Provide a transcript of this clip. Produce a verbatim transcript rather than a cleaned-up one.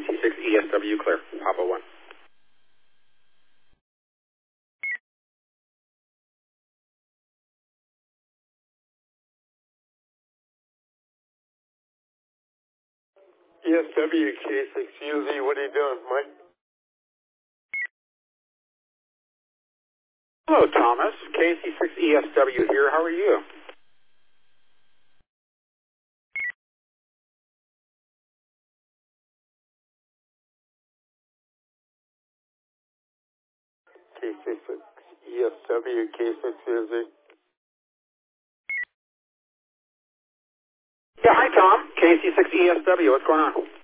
T six E S W clear, Papa one. E S W, K six U Z, what are you doing, Mike? Hello, Thomas. K C six E S W here. How are you? K six E S W, K six U Z. Yeah, hi, Tom. K C six E S W. What's going on?